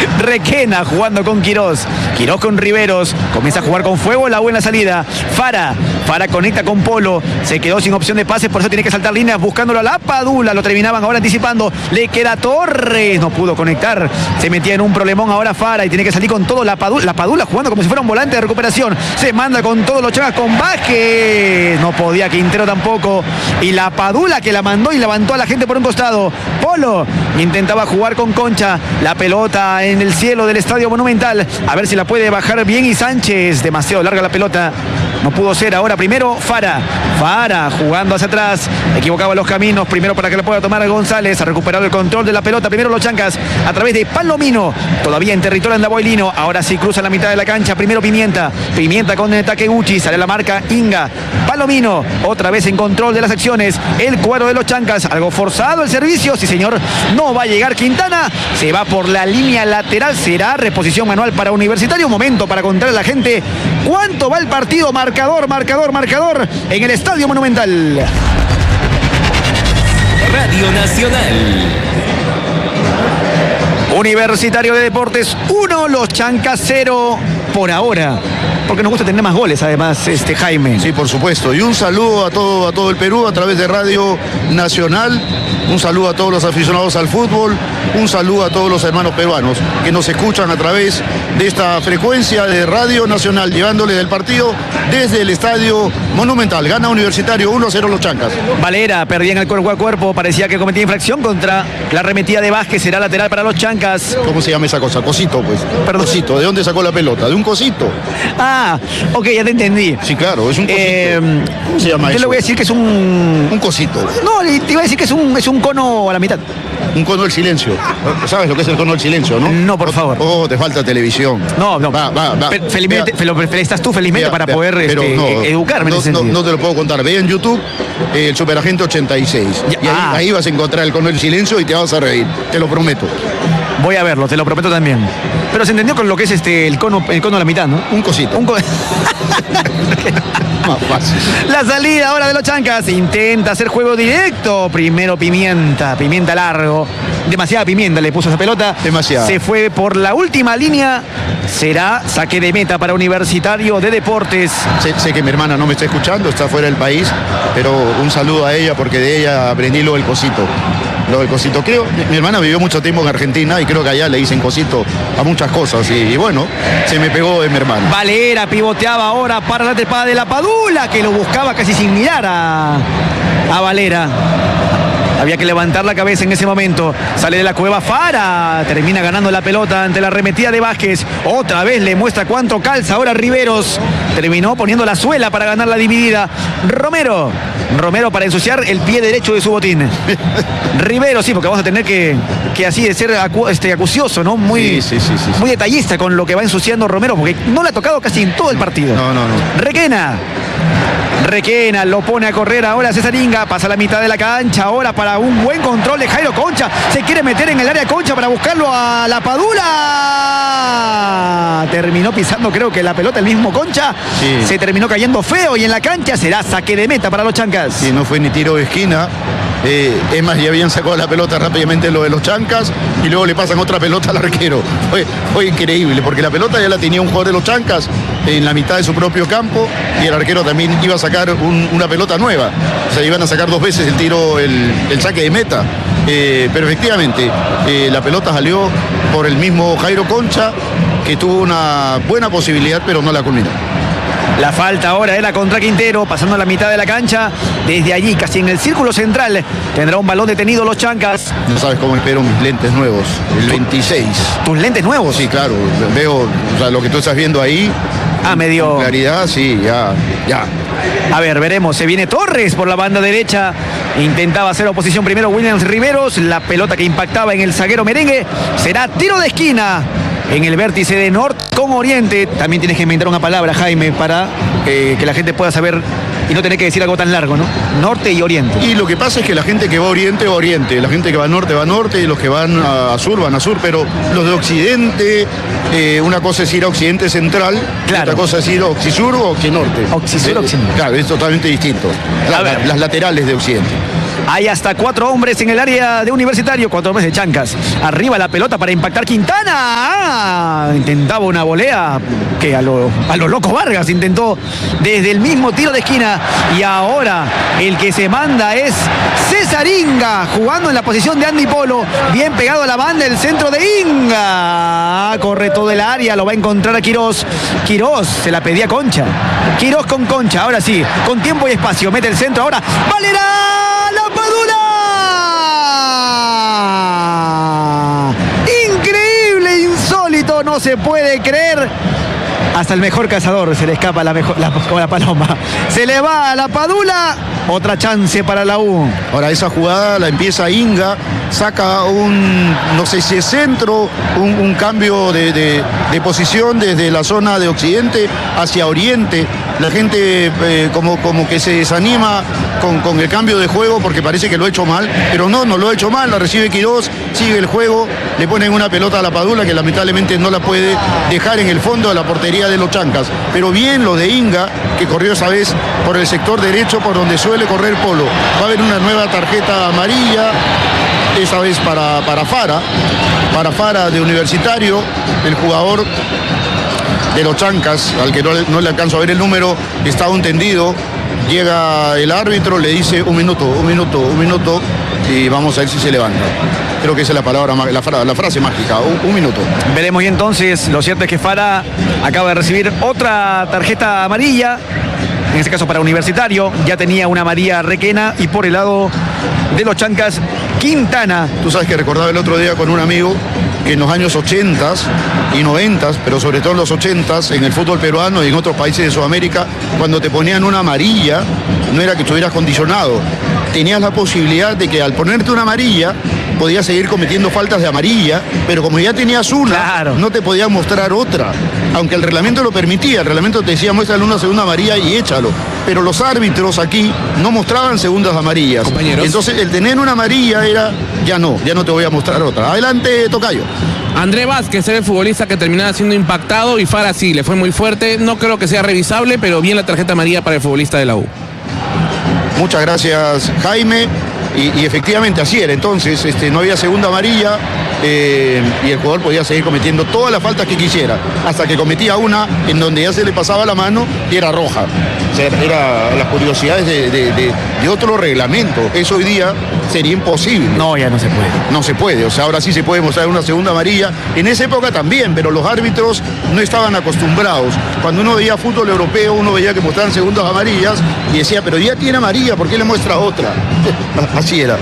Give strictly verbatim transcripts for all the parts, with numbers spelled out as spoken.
Requena jugando con Quirós. Quirós con Riveros. Comienza a jugar con fuego. La buena salida. Fara. Fara conecta con Polo. Se quedó sin opción de pase. Por eso tiene que saltar líneas buscándolo a la Padula. Lo terminaban ahora anticipando. Le queda Torres. No pudo conectar. Se metía en un problemón ahora Fara. Y tiene que salir con todo la Padula. La Padula jugando como si fuera un volante de recuperación. Se manda con todos los Chancas con Vázquez. No podía Quintero tampoco. Y la Padula que la mandó y levantó a la gente por un costado. Polo intentaba jugar con Concha. La pelota en el cielo del Estadio Monumental. A ver si la puede bajar bien y Sánchez. Demasiado larga la pelota. No pudo ser. Ahora primero Fara. Fara jugando hacia atrás. Equivocaba los caminos. Primero para que la pueda tomar González. Ha recuperado el control de la pelota. Primero los Chancas a través de Palomino. Todavía en territorio Andaboilino. Ahora sí cruza la mitad de la cancha. Primero Pimienta. Pimienta con Takeuchi. Sale la marca Inga. Palomino. Otra vez en control de las acciones. El cuadro de los Chancas. Algo forzado el servicio. Sí, señor. No va a llegar Quintana. Se va por la línea lateral. Será reposición manual para Universitario. Un momento para contar a la gente cuánto va el partido. Marcador, marcador, marcador en el Estadio Monumental. Radio Nacional. Universitario de Deportes uno, los Chancas cero por ahora. Porque nos gusta tener más goles, además, este Jaime. Sí, por supuesto. Y un saludo a todo, a todo el Perú a través de Radio Nacional. Un saludo a todos los aficionados al fútbol. Un saludo a todos los hermanos peruanos que nos escuchan a través de esta frecuencia de Radio Nacional, llevándole del partido desde el Estadio Monumental. Gana Universitario uno a cero los Chancas. Valera perdía en el cuerpo a cuerpo. Parecía que cometía infracción contra la arremetida de Vázquez. Será lateral para los Chancas. ¿Cómo se llama esa cosa? Cosito, pues. Perdón. Cosito. ¿De dónde sacó la pelota? De un cosito. Ah, ok, ya te entendí. Sí, claro, es un cosito. Eh, ¿Cómo se llama yo eso? le voy a decir que es un... Un cosito. No, te iba a decir que es un, es un cono a la mitad. Un cono del silencio. ¿Sabes lo que es el cono del silencio, no? No, por favor. Oh, te falta televisión. No, no. Va, va, va. Fe- Felizmente, Vea, fe- fe- estás tú felizmente vea, para vea, poder pero este, no, eh, educarme no, en ese no, sentido. no te lo puedo contar. Ve en YouTube eh, el Superagente ochenta y seis. Ya, y ahí, ah. ahí vas a encontrar el cono del silencio y te vas a reír. Te lo prometo. Voy a verlo, te lo prometo también. Pero se entendió con lo que es este el cono, el cono a la mitad, ¿no? Un cosito. Un co- Más fácil. La salida ahora de los Chancas. Intenta hacer juego directo. Primero Pimienta. Pimienta largo. Demasiada pimienta le puso esa pelota. Demasiada. Se fue por la última línea. Será saque de meta para Universitario de Deportes. Sé, sé que mi hermana no me está escuchando, está fuera del país, pero un saludo a ella porque de ella aprendí lo del cosito. Lo del cosito. Creo, mi, mi hermana vivió mucho tiempo en Argentina y creo que allá le dicen cosito a muchas cosas. Y, y bueno, se me pegó de mi hermana. Valera pivoteaba ahora para la trepada de la Padula, que lo buscaba casi sin mirar a, a Valera. Había que levantar la cabeza en ese momento. Sale de la cueva Fara. Termina ganando la pelota ante la arremetida de Vázquez. Otra vez le muestra cuánto calza ahora Riveros. Terminó poniendo la suela para ganar la dividida. Romero. Romero para ensuciar el pie derecho de su botín. Riveros, sí, porque vamos a tener que, que así de ser acu este, acucioso, ¿no? Muy, Sí, sí, sí, sí, sí. muy detallista con lo que va ensuciando Romero, porque no le ha tocado casi en todo el partido. No, no, no. Requena. Requena, lo pone a correr ahora César Inga, pasa a la mitad de la cancha, ahora para un buen control de Jairo Concha, se quiere meter en el área Concha para buscarlo a la Padula, terminó pisando creo que la pelota el mismo Concha, Sí. se terminó cayendo feo y en la cancha será saque de meta para los Chancas. Sí, no fue ni tiro de esquina. Eh, es más, ya habían sacado la pelota rápidamente lo de los Chancas y luego le pasan otra pelota al arquero. Fue, fue increíble porque la pelota ya la tenía un jugador de los Chancas en la mitad de su propio campo y el arquero también iba a sacar un, una pelota nueva. O sea, iban a sacar dos veces el tiro, el, el saque de meta. Eh, pero efectivamente, eh, la pelota salió por el mismo Jairo Concha, que tuvo una buena posibilidad, pero no la culminó. La falta ahora era contra Quintero, pasando la mitad de la cancha. Desde allí, casi en el círculo central, tendrá un balón detenido los Chancas. No sabes cómo espero mis lentes nuevos, el veintiséis. ¿Tus lentes nuevos? Sí, claro, veo, o sea, lo que tú estás viendo ahí. Ah, medio... Con claridad, sí, ya, ya. A ver, veremos. Se viene Torres por la banda derecha. Intentaba hacer oposición primero Williams Riveros. La pelota que impactaba en el zaguero merengue. Será tiro de esquina en el vértice de norte con oriente. También tienes que inventar una palabra, Jaime, para eh, que la gente pueda saber y no tener que decir algo tan largo, ¿no? Norte y oriente. Y lo que pasa es que la gente que va a oriente va a oriente, la gente que va a norte va a norte, y los que van a sur van a sur, pero los de occidente, eh, una cosa es ir a occidente central, Claro. otra cosa es ir a oxisur o oxinorte. Oxisur, Eh, occidental. Claro, es totalmente distinto. La- A ver. las laterales de occidente. Hay hasta cuatro hombres en el área de Universitario, cuatro hombres de Chancas. Arriba la pelota para impactar Quintana. Ah, intentaba una volea que a lo, a lo loco Vargas intentó desde el mismo tiro de esquina. Y ahora el que se manda es César Inga, jugando en la posición de Andy Polo. Bien pegado a la banda, el centro de Inga. Corre todo el área, lo va a encontrar a Quirós. Quirós se la pedía Concha. Quirós con Concha, ahora sí, con tiempo y espacio. Mete el centro ahora. ¡Valera! ¡La Padula! Increíble, insólito, no se puede creer. Hasta el mejor cazador se le escapa la mejor, la, como la paloma. Se le va a la Padula. Otra chance para la U. Ahora esa jugada la empieza Inga, saca un, no sé si es centro, un, un cambio de, de, de posición desde la zona de occidente hacia oriente. La gente eh, como, como que se desanima con, con el cambio de juego porque parece que lo ha hecho mal, pero no, no lo ha hecho mal, la recibe Quirós, sigue el juego, le ponen una pelota a la Padula que lamentablemente no la puede dejar en el fondo de la portería de los Chancas. Pero bien lo de Inga, que corrió esa vez por el sector derecho por donde suele correr Polo. Va a haber una nueva tarjeta amarilla, esa vez para, para Fara, para Fara de Universitario, el jugador de los Chancas, al que no, no le alcanzo a ver el número, está aún tendido. Llega el árbitro, le dice un minuto, un minuto, un minuto y vamos a ver si se levanta. Creo que esa es la palabra, la, fra, la frase mágica, un, un minuto. Veremos y entonces, lo cierto es que Fara acaba de recibir otra tarjeta amarilla, en este caso para Universitario. Ya tenía una amarilla Requena y por el lado de los Chancas, Quintana. Tú sabes que recordaba el otro día con un amigo que en los años ochenta y noventa, pero sobre todo en los ochenta, en el fútbol peruano y en otros países de Sudamérica, cuando te ponían una amarilla, no era que estuvieras condicionado. Tenías la posibilidad de que al ponerte una amarilla, podías seguir cometiendo faltas de amarilla, pero como ya tenías una, claro, no te podían mostrar otra. Aunque el reglamento lo permitía, el reglamento te decía, muéstrale una segunda amarilla y échalo. Pero los árbitros aquí no mostraban segundas amarillas. Compañeros. Entonces el tener una amarilla era, ya no, ya no te voy a mostrar otra. Adelante, tocayo. André Vázquez era el futbolista que terminaba siendo impactado y Fara sí, le fue muy fuerte. No creo que sea revisable, pero bien la tarjeta amarilla para el futbolista de la U. Muchas gracias, Jaime. Y, y efectivamente así era. Entonces este, no había segunda amarilla eh, y el jugador podía seguir cometiendo todas las faltas que quisiera, hasta que cometía una en donde ya se le pasaba la mano y era roja. O sea, era las curiosidades de, de, de, de otro reglamento. Eso hoy día sería imposible. No, ya no se puede. No se puede. O sea, ahora sí se puede mostrar una segunda amarilla. En esa época también, pero los árbitros no estaban acostumbrados. Cuando uno veía fútbol europeo, uno veía que mostraban segundas amarillas y decía, pero ya tiene amarilla, ¿por qué le muestra otra? Así era.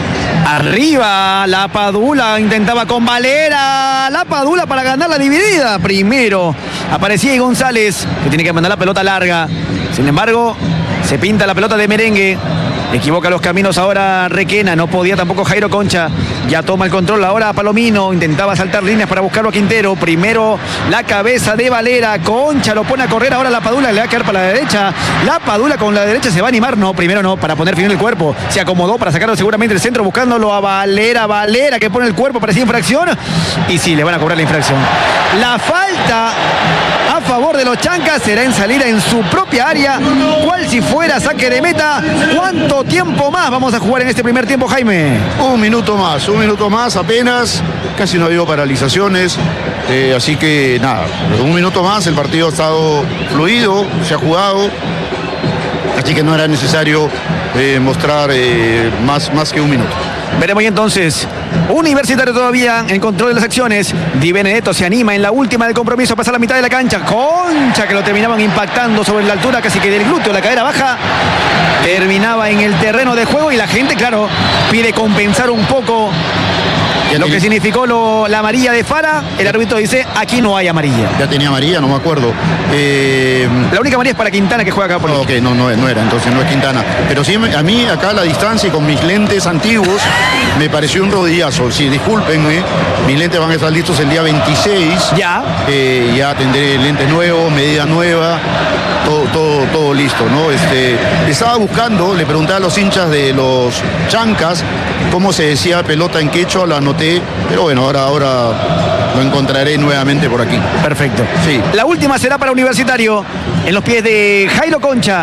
Arriba, la Padula intentaba con Valera. La Padula para ganar la dividida. Primero aparecía González, que tiene que mandar la pelota larga. Sin embargo, se pinta la pelota de merengue. Equivoca los caminos ahora Requena, no podía tampoco Jairo Concha. Ya toma el control ahora Palomino, intentaba saltar líneas para buscarlo a Quintero. Primero la cabeza de Valera, Concha lo pone a correr, ahora la Padula le va a quedar para la derecha. La Padula con la derecha se va a animar, no, primero no, para poner fin el cuerpo. Se acomodó para sacarlo seguramente del centro, buscándolo a Valera, Valera que pone el cuerpo, parecía infracción. Y sí, le van a cobrar la infracción. La falta a favor de los Chancas será en salida en su propia área, cual si fuera saque de meta. ¿Cuánto tiempo más vamos a jugar en este primer tiempo, Jaime? Un minuto más, un minuto más apenas, casi no ha habido paralizaciones, eh, así que nada, un minuto más, el partido ha estado fluido, se ha jugado, así que no era necesario eh, mostrar eh, más, más que un minuto. Veremos y entonces, Universitario todavía en control de las acciones. Di Benedetto se anima en la última del compromiso a pasar la mitad de la cancha. Concha que lo terminaban impactando sobre la altura casi que del glúteo, la cadera baja. Terminaba en el terreno de juego y la gente, claro, pide compensar un poco lo que significó lo, la amarilla de Fara. El árbitro dice, aquí no hay amarilla. Ya tenía amarilla, no me acuerdo. Eh... La única amarilla es para Quintana, que juega acá por no, ok, no, no, no era, entonces no es Quintana. Pero sí, a mí acá a la distancia y con mis lentes antiguos me pareció un rodillazo. Sí, discúlpenme, mis lentes van a estar listos el día veintiséis. Ya. Eh, ya tendré lentes nuevos, medida nueva, todo, todo, todo listo, ¿no? Este, estaba buscando, le pregunté a los hinchas de los Chancas cómo se decía pelota en quechua, lo anoté, pero bueno, ahora, ahora lo encontraré nuevamente por aquí. Perfecto. Sí. La última será para Universitario, en los pies de Jairo Concha.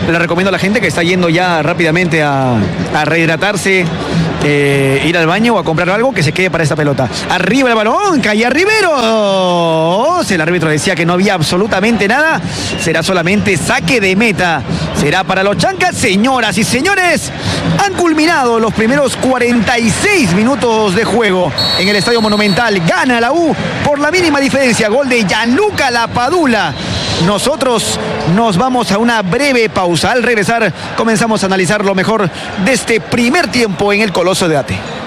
Le recomiendo a la gente que está yendo ya rápidamente a, a rehidratarse, eh, ir al baño o a comprar algo, que se quede para esta pelota. Arriba el balón, caía Riveros. El árbitro decía que no había absolutamente nada. Será solamente saque de meta. Será para los chancas. Señoras y señores, han culminado los primeros cuarenta y seis minutos de juego en el Estadio Monumental. Gana la U por la mínima diferencia. Gol de Gianluca Lapadula. Nosotros nos vamos a una breve pausa. Al regresar comenzamos a analizar lo mejor de este primer tiempo en el Coloso de Ate.